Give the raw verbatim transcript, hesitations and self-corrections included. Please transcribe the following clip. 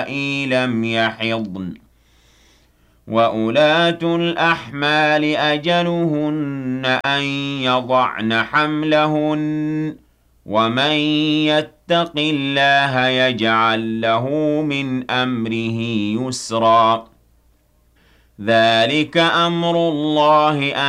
اللَّائِي لَمْ يَحِضْنَ ۚ وَأُولَاتُ الْأَحْمَالِ أَجَلُهُنَّ أَن يَضَعْنَ حَمْلَهُنَّ ۚ وَمَن يَتَّقِ اللَّهَ يَجْعَل لَّهُ مِنْ أَمْرِهِ يُسْرًا ۚ ذَٰلِكَ أَمْرُ اللَّهِ